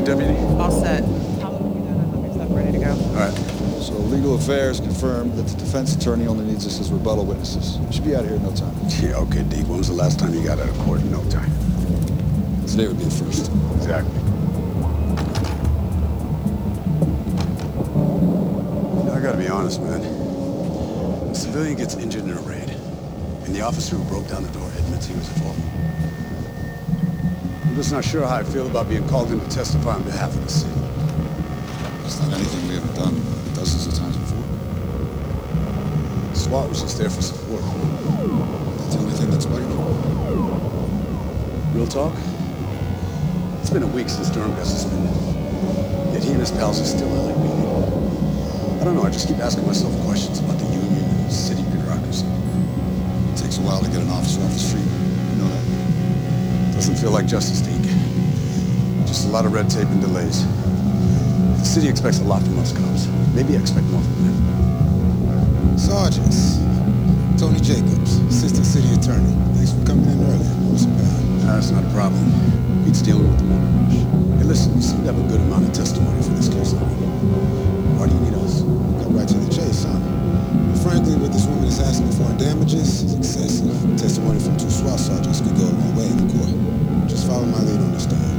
Deputy? All set. How long have you done? I'll have your stuff ready to go. All right. So legal affairs confirmed that the defense attorney only needs us as rebuttal witnesses. We should be out of here in no time. Yeah, okay, Deke. When was the last time you got out of court in no time? Today would be the first. Exactly. I gotta be honest, man. A civilian gets injured in a raid, and the officer who broke down the door admits he was at fault. I'm just not sure how I feel about being called in to testify on behalf of the city. It's not anything we haven't done dozens of times before. SWAT was just there for support. That's the only thing that's bugging you. Real talk? It's been a week since Durham got suspended. Yet he and his pals are still LAPD. I don't know, I just keep asking myself questions about the union and city bureaucracy. It takes a while to get an officer off the street. You know that? Doesn't feel like justice, Deke. Just a lot of red tape and delays. The city expects a lot from us cops. Maybe I expect more from them. Sergeants. Tony Jacobs, Assistant City Attorney. Thanks for coming in early. What's the plan? That's not a problem. Pete's dealing with the motor rush. Hey, listen, you seem to have a good amount of testimony for this case. Why do you need us? Cut right to the chase, huh? Well, frankly, what this woman is asking for in damages is excessive. Testimony from 2 SWAT sergeants could go a long way in the court. Just follow my lead on this thing.